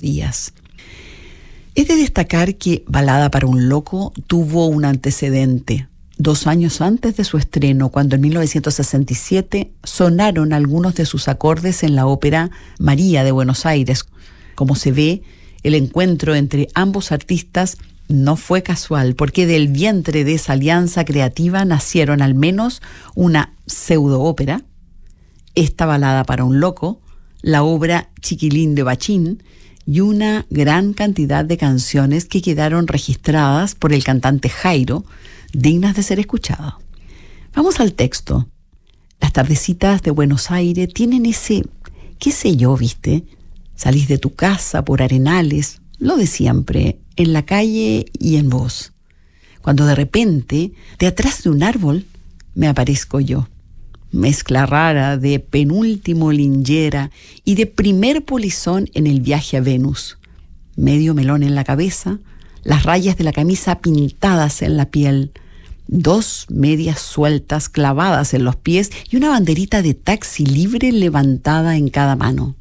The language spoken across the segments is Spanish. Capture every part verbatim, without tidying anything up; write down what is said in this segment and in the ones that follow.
días. Es de destacar que Balada para un loco tuvo un antecedente. Dos años antes de su estreno, cuando en mil novecientos sesenta y siete sonaron algunos de sus acordes en la ópera María de Buenos Aires. Como se ve, el encuentro entre ambos artistas no fue casual, porque del vientre de esa alianza creativa nacieron al menos una pseudo-ópera, esta Balada para un loco, la obra Chiquilín de Bachín, y una gran cantidad de canciones que quedaron registradas por el cantante Jairo, dignas de ser escuchadas. Vamos al texto. Las tardecitas de Buenos Aires tienen ese, qué sé yo, ¿viste? Salís de tu casa por arenales, lo de siempre, en la calle y en vos. Cuando de repente, de atrás de un árbol, me aparezco yo. Mezcla rara de penúltimo lingera y de primer polizón en el viaje a Venus. Medio melón en la cabeza, las rayas de la camisa pintadas en la piel, dos medias sueltas clavadas en los pies y una banderita de taxi libre levantada en cada mano.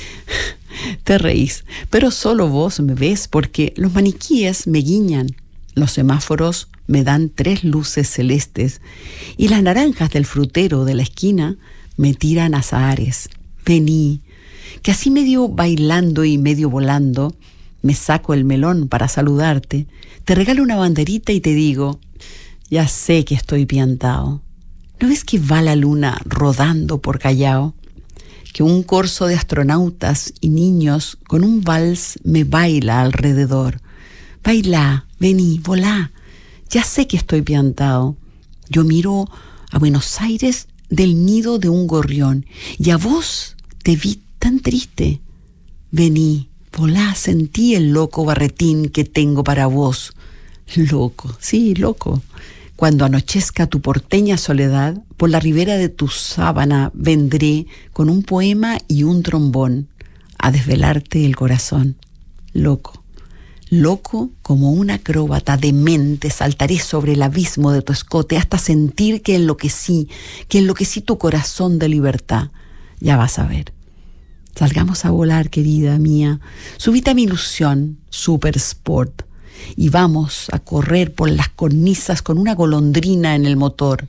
Te reís, pero solo vos me ves porque los maniquíes me guiñan, los semáforos me dan tres luces celestes y las naranjas del frutero de la esquina me tiran azahares. Vení, que así medio bailando y medio volando, me saco el melón para saludarte, te regalo una banderita y te digo, ya sé que estoy piantao. ¿No ves que va la luna rodando por Callao? Que un corso de astronautas y niños con un vals me baila alrededor. Bailá, vení, volá. Ya sé que estoy piantao. Yo miro a Buenos Aires del nido de un gorrión y a vos te vi tan triste. Vení, volá, sentí el loco barretín que tengo para vos. Loco, sí, loco. Cuando anochezca tu porteña soledad, por la ribera de tu sábana vendré con un poema y un trombón a desvelarte el corazón. Loco, loco como un acróbata demente saltaré sobre el abismo de tu escote hasta sentir que enloquecí, que enloquecí tu corazón de libertad. Ya vas a ver. Salgamos a volar, querida mía. Subite a mi ilusión, Super Sport. Y vamos a correr por las cornisas con una golondrina en el motor.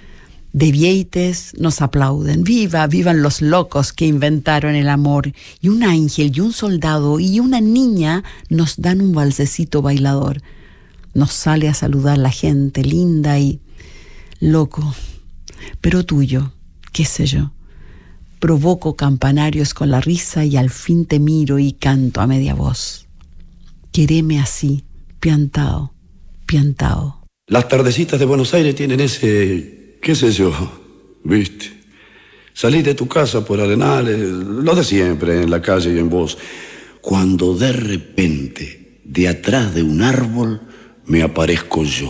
De Vieites nos aplauden. ¡Viva, vivan los locos que inventaron el amor! Y un ángel y un soldado y una niña nos dan un valsecito bailador. Nos sale a saludar la gente linda y... loco, pero tuyo, qué sé yo. Provoco campanarios con la risa y al fin te miro y canto a media voz. Quereme así, piantao, piantao. Las tardecitas de Buenos Aires tienen ese, qué sé yo, viste. Salís de tu casa por arenales, lo de siempre, en la calle y en vos. Cuando de repente, de atrás de un árbol, me aparezco yo.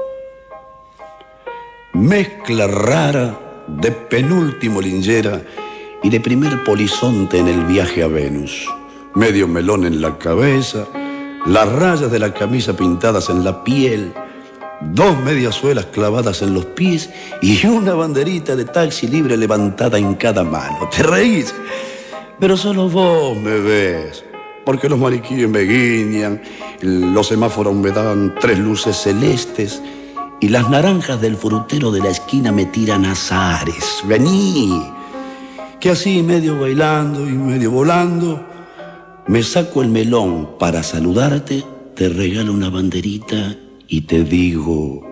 Mezcla rara de penúltimo lingera y de primer polizonte en el viaje a Venus. Medio melón en la cabeza, las rayas de la camisa pintadas en la piel, dos mediasuelas clavadas en los pies y una banderita de taxi libre levantada en cada mano. ¿Te reís? Pero solo vos me ves, porque los maniquíes me guiñan, los semáforos me dan tres luces celestes y las naranjas del frutero de la esquina me tiran azahares. Vení, que así medio bailando y medio volando, me saco el melón para saludarte, te regalo una banderita y te digo...